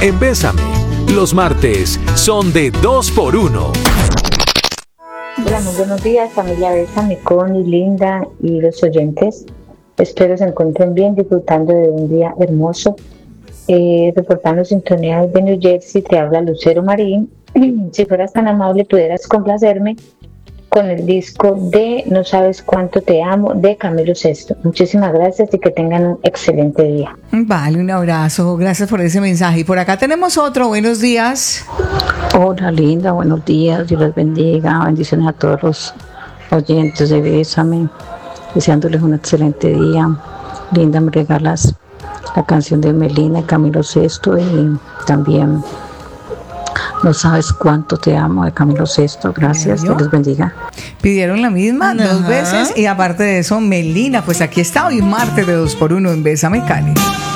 en Bésame. Los martes son de 2x1. Hola, muy buenos días, familia Bésame, Connie, Linda y los oyentes. Espero se encuentren bien, disfrutando de un día hermoso. Reportando sintonía desde New Jersey, te habla Lucero Marín. Si fueras tan amable, pudieras complacerme con el disco de No sabes cuánto te amo de Camilo Sesto. Muchísimas gracias y que tengan un excelente día. Vale, un abrazo, gracias por ese mensaje. Y por acá tenemos otro, buenos días. Hola Linda, buenos días, Dios les bendiga, bendiciones a todos los oyentes de Bésame, deseándoles un excelente día. Linda, me regalas la canción de Melina y Camilo Sesto y también No sabes cuánto te amo de Camilo Sesto. Gracias, Dios les bendiga. Pidieron la misma 2 veces y aparte de eso, Melina, pues aquí está hoy martes de 2x1 en Bésame Cali.